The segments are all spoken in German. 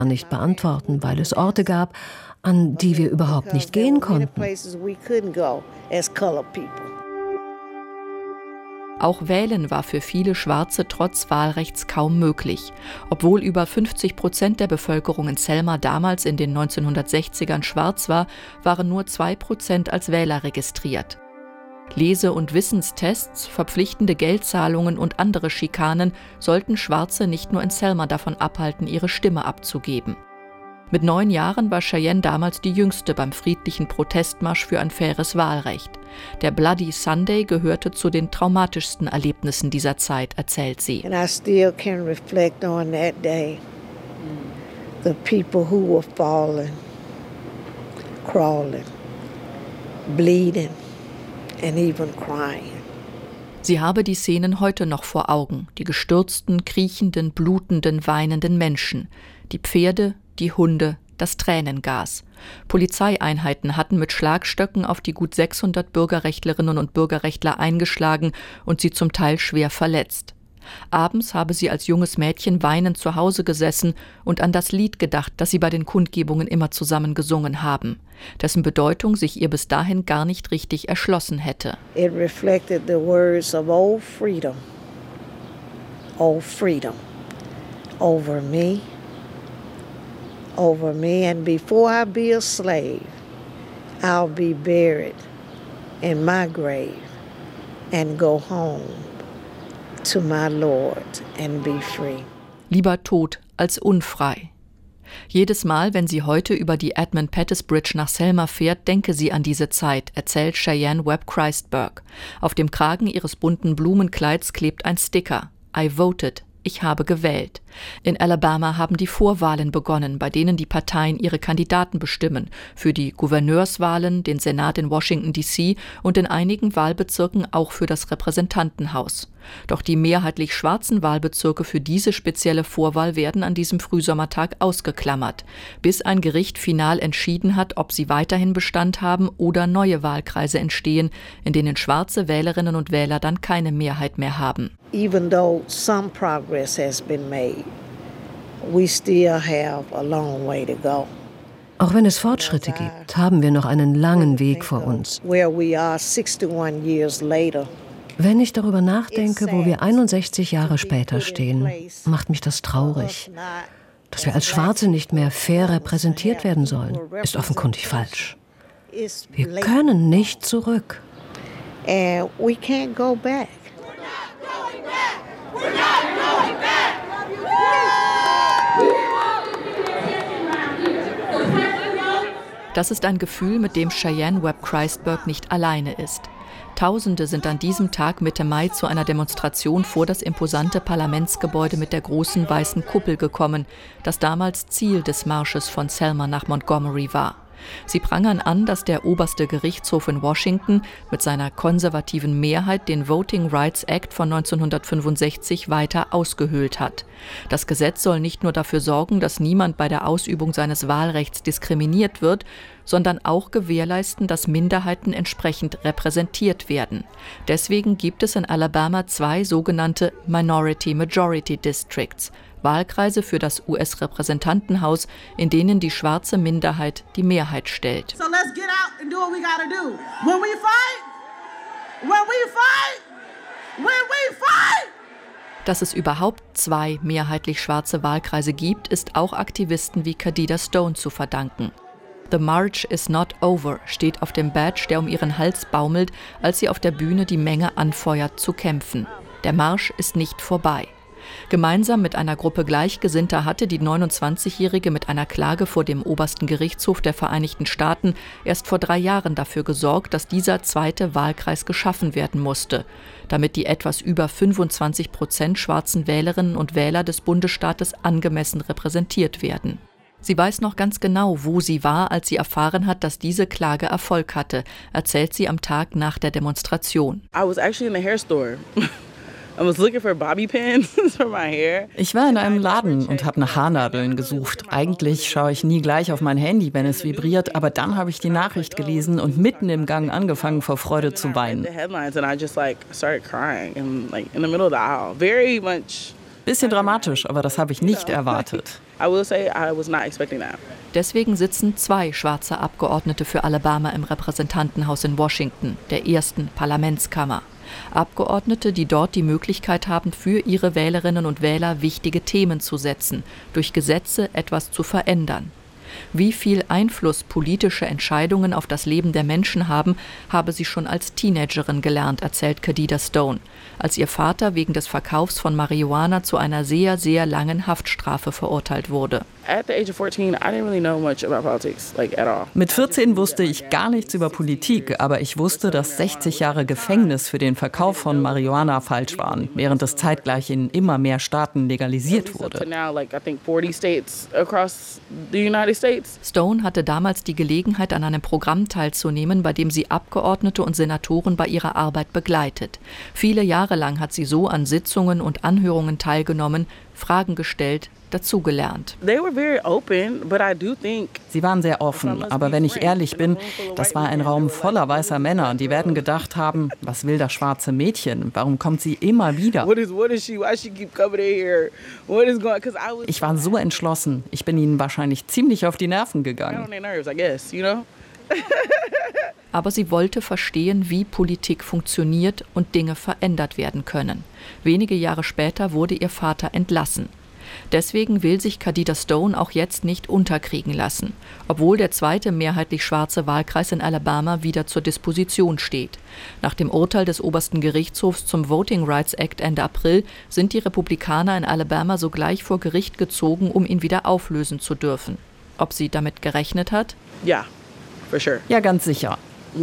nicht beantworten, weil es Orte gab, an die wir überhaupt nicht gehen konnten. Auch Wählen war für viele Schwarze trotz Wahlrechts kaum möglich. Obwohl über 50% der Bevölkerung in Selma damals in den 1960ern schwarz war, waren nur 2% als Wähler registriert. Lese- und Wissenstests, verpflichtende Geldzahlungen und andere Schikanen sollten Schwarze nicht nur in Selma davon abhalten, ihre Stimme abzugeben. Mit 9 Jahren war Cheyenne damals die Jüngste beim friedlichen Protestmarsch für ein faires Wahlrecht. Der Bloody Sunday gehörte zu den traumatischsten Erlebnissen dieser Zeit, erzählt sie. And I still can reflect on that day. The people who were falling, crawling, bleeding and even crying. Sie habe die Szenen heute noch vor Augen, die gestürzten, kriechenden, blutenden, weinenden Menschen, die Pferde, die Hunde, das Tränengas. Polizeieinheiten hatten mit Schlagstöcken auf die gut 600 Bürgerrechtlerinnen und Bürgerrechtler eingeschlagen und sie zum Teil schwer verletzt. Abends habe sie als junges Mädchen weinend zu Hause gesessen und an das Lied gedacht, das sie bei den Kundgebungen immer zusammen gesungen haben, dessen Bedeutung sich ihr bis dahin gar nicht richtig erschlossen hätte. It reflected the words of old freedom over me, and before I be a slave, I'll be buried in my grave and go home to my Lord and be free. Lieber tot als unfrei. Jedes Mal, wenn sie heute über die Edmund Pettus Bridge nach Selma fährt, denke sie an diese Zeit, erzählt Cheyenne Webb Christberg. Auf dem Kragen ihres bunten Blumenkleids klebt ein Sticker: I voted. Ich habe gewählt. In Alabama haben die Vorwahlen begonnen, bei denen die Parteien ihre Kandidaten bestimmen, für die Gouverneurswahlen, den Senat in Washington D.C. und in einigen Wahlbezirken auch für das Repräsentantenhaus. Doch die mehrheitlich schwarzen Wahlbezirke für diese spezielle Vorwahl werden an diesem Frühsommertag ausgeklammert, bis ein Gericht final entschieden hat, ob sie weiterhin Bestand haben oder neue Wahlkreise entstehen, in denen schwarze Wählerinnen und Wähler dann keine Mehrheit mehr haben. Even though some progress has been made, we still have a long way to go. Auch wenn es Fortschritte gibt, haben wir noch einen langen Weg vor uns. Where we are 61 years later. Wenn ich darüber nachdenke, wo wir 61 Jahre später stehen, macht mich das traurig. Dass wir als Schwarze nicht mehr fair repräsentiert werden sollen, ist offenkundig falsch. Wir können nicht zurück. And we can't go back. Das ist ein Gefühl, mit dem Cheyenne Webb Christberg nicht alleine ist. Tausende sind an diesem Tag Mitte Mai zu einer Demonstration vor das imposante Parlamentsgebäude mit der großen weißen Kuppel gekommen, das damals Ziel des Marsches von Selma nach Montgomery war. Sie prangern an, dass der oberste Gerichtshof in Washington mit seiner konservativen Mehrheit den Voting Rights Act von 1965 weiter ausgehöhlt hat. Das Gesetz soll nicht nur dafür sorgen, dass niemand bei der Ausübung seines Wahlrechts diskriminiert wird, sondern auch gewährleisten, dass Minderheiten entsprechend repräsentiert werden. Deswegen gibt es in Alabama 2 sogenannte Minority-Majority Districts, Wahlkreise für das US-Repräsentantenhaus, in denen die schwarze Minderheit die Mehrheit stellt. So let's get out and do what we gotta do. When we fight, when we fight, when we fight. Dass es überhaupt 2 mehrheitlich schwarze Wahlkreise gibt, ist auch Aktivisten wie Khadida Stone zu verdanken. The March is not over steht auf dem Badge, der um ihren Hals baumelt, als sie auf der Bühne die Menge anfeuert zu kämpfen. Der Marsch ist nicht vorbei. Gemeinsam mit einer Gruppe Gleichgesinnter hatte die 29-Jährige mit einer Klage vor dem obersten Gerichtshof der Vereinigten Staaten erst vor 3 Jahren dafür gesorgt, dass dieser 2. Wahlkreis geschaffen werden musste, damit die etwas über 25% schwarzen Wählerinnen und Wähler des Bundesstaates angemessen repräsentiert werden. Sie weiß noch ganz genau, wo sie war, als sie erfahren hat, dass diese Klage Erfolg hatte, erzählt sie am Tag nach der Demonstration. I was actually in the hair store. I was looking for bobby pins for my hair. Ich war in einem Laden und habe nach Haarnadeln gesucht. Eigentlich schaue ich nie gleich auf mein Handy, wenn es vibriert, aber dann habe ich die Nachricht gelesen und mitten im Gang angefangen, vor Freude zu weinen. Bisschen dramatisch, aber das habe ich nicht erwartet. I will say I was not expecting that. Deswegen sitzen 2 schwarze Abgeordnete für Alabama im Repräsentantenhaus in Washington, der ersten Parlamentskammer. Abgeordnete, die dort die Möglichkeit haben, für ihre Wählerinnen und Wähler wichtige Themen zu setzen, durch Gesetze etwas zu verändern. Wie viel Einfluss politische Entscheidungen auf das Leben der Menschen haben, habe sie schon als Teenagerin gelernt, erzählt Khadida Stone, als ihr Vater wegen des Verkaufs von Marihuana zu einer sehr, sehr langen Haftstrafe verurteilt wurde. Mit 14 wusste ich gar nichts über Politik, aber ich wusste, dass 60 Jahre Gefängnis für den Verkauf von Marihuana falsch waren, während es zeitgleich in immer mehr Staaten legalisiert wurde. Stone hatte damals die Gelegenheit, an einem Programm teilzunehmen, bei dem sie Abgeordnete und Senatoren bei ihrer Arbeit begleitet. Viele Jahre lang hat sie so an Sitzungen und Anhörungen teilgenommen, Fragen gestellt, dazugelernt. Sie waren sehr offen, aber wenn ich ehrlich bin, das war ein Raum voller weißer Männer. Die werden gedacht haben, was will das schwarze Mädchen? Warum kommt sie immer wieder? Ich war so entschlossen. Ich bin ihnen wahrscheinlich ziemlich auf die Nerven gegangen. Aber sie wollte verstehen, wie Politik funktioniert und Dinge verändert werden können. Wenige Jahre später wurde ihr Vater entlassen. Deswegen will sich Khadida Stone auch jetzt nicht unterkriegen lassen, obwohl der zweite mehrheitlich schwarze Wahlkreis in Alabama wieder zur Disposition steht. Nach dem Urteil des obersten Gerichtshofs zum Voting Rights Act Ende April sind die Republikaner in Alabama sogleich vor Gericht gezogen, um ihn wieder auflösen zu dürfen. Ob sie damit gerechnet hat? Ja, for sure. Ja, ganz sicher.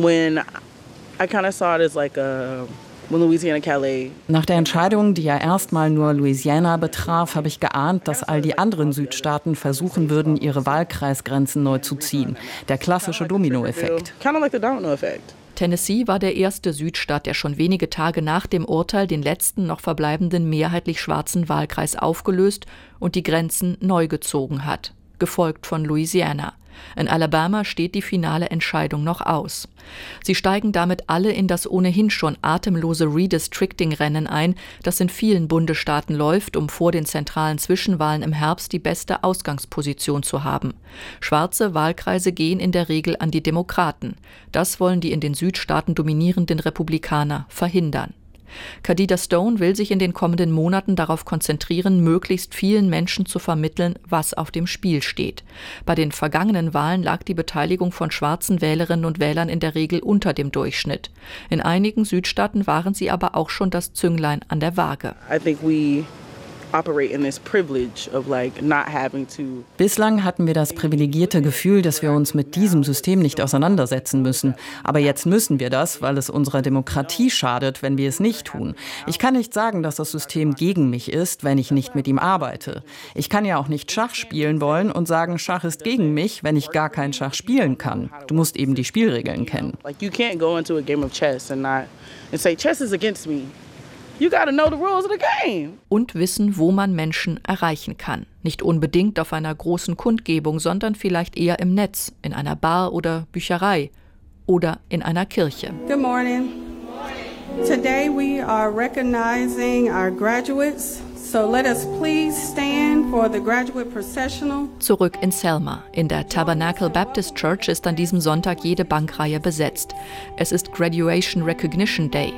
Nach der Entscheidung, die ja erstmal nur Louisiana betraf, habe ich geahnt, dass all die anderen Südstaaten versuchen würden, ihre Wahlkreisgrenzen neu zu ziehen. Der klassische Dominoeffekt. Tennessee war der erste Südstaat, der schon wenige Tage nach dem Urteil den letzten noch verbleibenden mehrheitlich schwarzen Wahlkreis aufgelöst und die Grenzen neu gezogen hat, gefolgt von Louisiana. In Alabama steht die finale Entscheidung noch aus. Sie steigen damit alle in das ohnehin schon atemlose Redistricting-Rennen ein, das in vielen Bundesstaaten läuft, um vor den zentralen Zwischenwahlen im Herbst die beste Ausgangsposition zu haben. Schwarze Wahlkreise gehen in der Regel an die Demokraten. Das wollen die in den Südstaaten dominierenden Republikaner verhindern. Khadida Stone will sich in den kommenden Monaten darauf konzentrieren, möglichst vielen Menschen zu vermitteln, was auf dem Spiel steht. Bei den vergangenen Wahlen lag die Beteiligung von schwarzen Wählerinnen und Wählern in der Regel unter dem Durchschnitt. In einigen Südstaaten waren sie aber auch schon das Zünglein an der Waage. Bislang hatten wir das privilegierte Gefühl, dass wir uns mit diesem System nicht auseinandersetzen müssen. Aber jetzt müssen wir das, weil es unserer Demokratie schadet, wenn wir es nicht tun. Ich kann nicht sagen, dass das System gegen mich ist, wenn ich nicht mit ihm arbeite. Ich kann ja auch nicht Schach spielen wollen und sagen, Schach ist gegen mich, wenn ich gar kein Schach spielen kann. Du musst eben die Spielregeln kennen. You can't go into a game of chess and say chess is against me. You gotta know the rules of the game. Und wissen, wo man Menschen erreichen kann. Nicht unbedingt auf einer großen Kundgebung, sondern vielleicht eher im Netz, in einer Bar oder Bücherei oder in einer Kirche. Good morning. Today we are recognizing our graduates. So let us please stand for the graduate processional. Zurück in Selma. In der Tabernacle Baptist Church ist an diesem Sonntag jede Bankreihe besetzt. Es ist Graduation Recognition Day.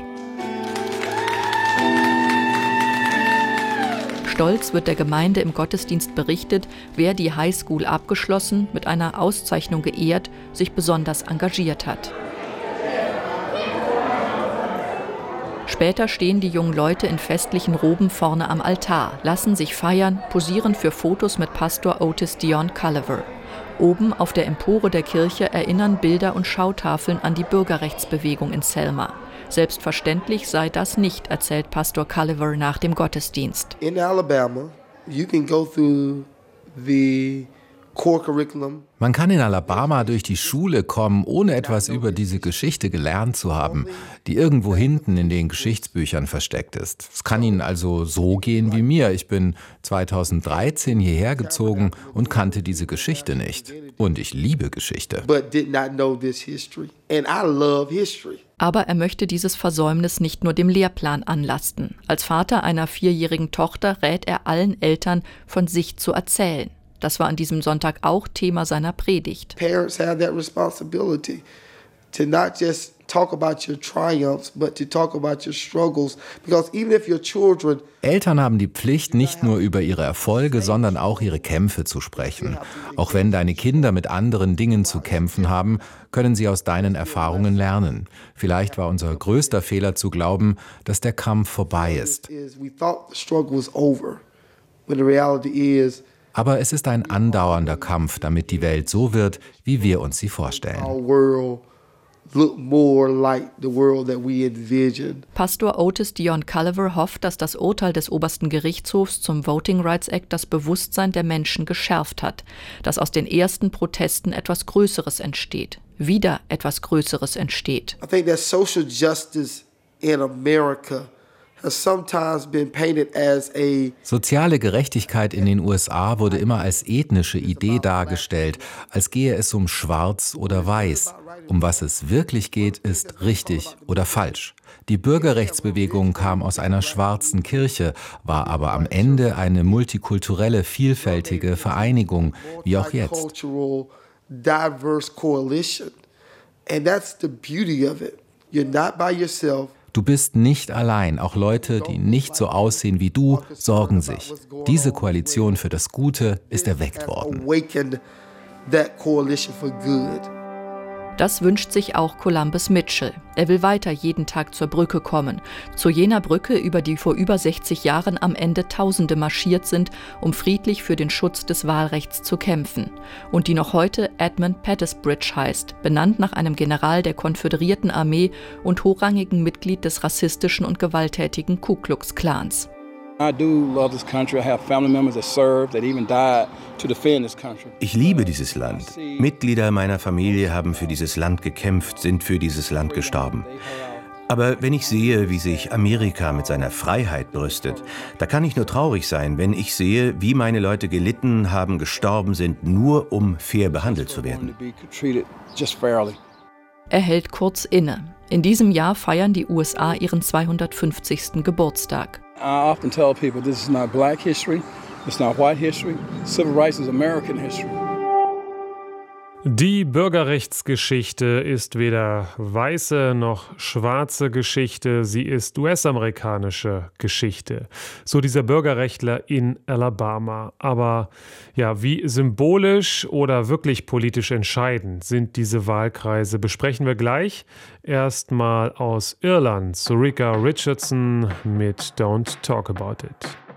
Stolz wird der Gemeinde im Gottesdienst berichtet, wer die Highschool abgeschlossen, mit einer Auszeichnung geehrt, sich besonders engagiert hat. Später stehen die jungen Leute in festlichen Roben vorne am Altar, lassen sich feiern, posieren für Fotos mit Pastor Otis Dion Culliver. Oben auf der Empore der Kirche erinnern Bilder und Schautafeln an die Bürgerrechtsbewegung in Selma. Selbstverständlich sei das nicht, erzählt Pastor Culliver nach dem Gottesdienst. In Alabama, you can go through the core curriculum. Man kann in Alabama durch die Schule kommen, ohne etwas über diese Geschichte gelernt zu haben, die irgendwo hinten in den Geschichtsbüchern versteckt ist. Es kann Ihnen also so gehen wie mir. Ich bin 2013 hierher gezogen und kannte diese Geschichte nicht. Und ich liebe Geschichte. But did not know this history. And I love history. Aber er möchte dieses Versäumnis nicht nur dem Lehrplan anlasten. Als Vater einer 4-jährigen Tochter rät er allen Eltern, von sich zu erzählen. Das war an diesem Sonntag auch Thema seiner Predigt. Parents have that responsibility to not just talk about your triumphs, but to talk about your struggles. Because even if your children... Eltern haben die Pflicht, nicht nur über ihre Erfolge, sondern auch ihre Kämpfe zu sprechen. Auch wenn deine Kinder mit anderen Dingen zu kämpfen haben, können sie aus deinen Erfahrungen lernen. Vielleicht war unser größter Fehler zu glauben, dass der Kampf vorbei ist. Aber es ist ein andauernder Kampf, damit die Welt so wird, wie wir uns sie vorstellen. Pastor Otis Dion Culliver hofft, dass das Urteil des obersten Gerichtshofs zum Voting Rights Act das Bewusstsein der Menschen geschärft hat, dass aus den ersten Protesten etwas Größeres entsteht, wieder etwas Größeres entsteht. I think that social justice in America has sometimes been painted as a... Soziale Gerechtigkeit in den USA wurde immer als ethnische Idee dargestellt, als gehe es um Schwarz oder Weiß. Um was es wirklich geht, ist richtig oder falsch. Die Bürgerrechtsbewegung kam aus einer schwarzen Kirche, war aber am Ende eine multikulturelle, vielfältige Vereinigung, wie auch jetzt. Du bist nicht allein, auch Leute, die nicht so aussehen wie du, sorgen sich. Diese Koalition für das Gute ist erweckt worden. Das wünscht sich auch Columbus Mitchell. Er will weiter jeden Tag zur Brücke kommen. Zu jener Brücke, über die vor über 60 Jahren am Ende Tausende marschiert sind, um friedlich für den Schutz des Wahlrechts zu kämpfen. Und die noch heute Edmund Pettus Bridge heißt, benannt nach einem General der Konföderierten Armee und hochrangigen Mitglied des rassistischen und gewalttätigen Ku Klux Klans. Ich liebe dieses Land. Mitglieder meiner Familie haben für dieses Land gekämpft, sind für dieses Land gestorben. Aber wenn ich sehe, wie sich Amerika mit seiner Freiheit brüstet, da kann ich nur traurig sein, wenn ich sehe, wie meine Leute gelitten haben, gestorben sind, nur um fair behandelt zu werden. Er hält kurz inne. In diesem Jahr feiern die USA ihren 250. Geburtstag. I often tell people this is not black history, it's not white history, civil rights is American history. Die Bürgerrechtsgeschichte ist weder weiße noch schwarze Geschichte, sie ist US-amerikanische Geschichte. So dieser Bürgerrechtler in Alabama. Aber ja, wie symbolisch oder wirklich politisch entscheidend sind diese Wahlkreise, besprechen wir gleich. Erstmal aus Irland, Zurika Richardson mit Don't Talk About It.